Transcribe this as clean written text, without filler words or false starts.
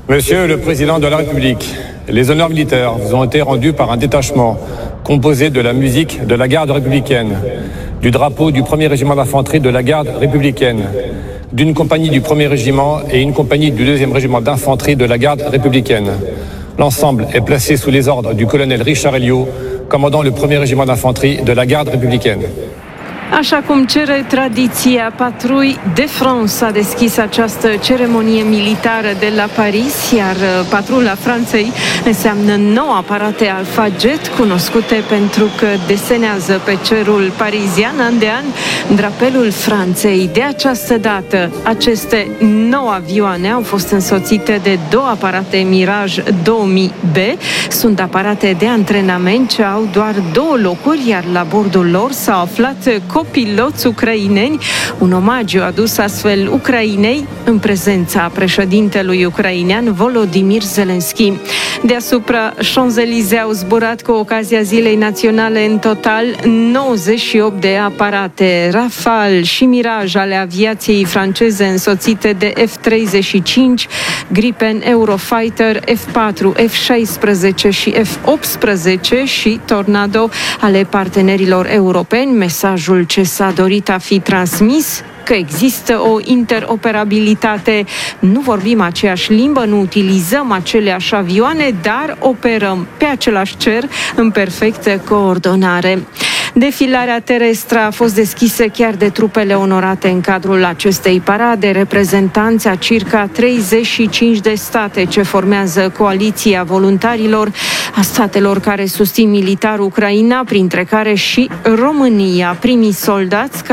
Monsieur le Président de la République, les honneurs militaires vous ont été rendus par un détachement composé de la musique de la garde républicaine, du drapeau du 1er régiment d'infanterie de la garde républicaine, d'une compagnie du 1er régiment et une compagnie du 2e régiment d'infanterie de la garde républicaine. L'ensemble est placé sous les ordres du colonel Richard Elliot, commandant le 1er régiment d'infanterie de la garde républicaine. Așa cum cere tradiția, Patrouille de France a deschis această ceremonie militară de la Paris, iar patrula Franței înseamnă 9 aparate Alpha Jet, cunoscute pentru că desenează pe cerul parizian an de an drapelul Franței. De această dată, aceste 9 avioane au fost însoțite de 2 aparate Mirage 2000B. Sunt aparate de antrenament ce au doar 2 locuri, iar la bordul lor s-au aflat copiloți ucraineni, un omagiu adus astfel Ucrainei în prezența președintelui ucrainean Volodymyr Zelensky. Deasupra Champs-Élysées au zburat cu ocazia Zilei Naționale în total 98 de aparate Rafale și Mirage ale aviației franceze însoțite de F-35, Gripen, Eurofighter, F-4, F-16 și F-18 și Tornado ale partenerilor europeni. Mesajul ce s-a dorit a fi transmis că există o interoperabilitate. Nu vorbim aceeași limbă, nu utilizăm aceleași avioane, dar operăm pe același cer în perfectă coordonare. Defilarea terestră a fost deschisă chiar de trupele onorate în cadrul acestei parade, reprezentanți a circa 35 de state ce formează coaliția voluntarilor, a statelor care susțin militar Ucraina, printre care și România. Primii soldați